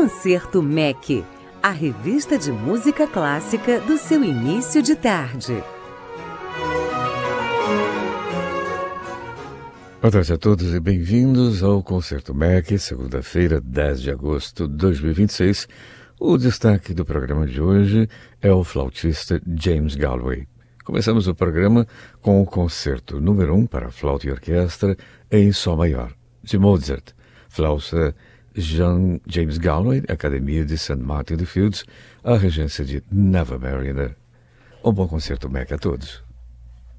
Concerto MEC, a revista de música clássica do seu início de tarde. Boa tarde a todos e bem-vindos ao Concerto MEC, segunda-feira, 10 de agosto de 2026. O destaque do programa de hoje é o flautista James Galway. Começamos o programa com o concerto número 1 para flauta e orquestra em Sol maior, de Mozart, flauta Jean James Galway, Academia de St. Martin-in-the-Fields, a regência de Neva Mariner. Um bom concerto MEC a todos.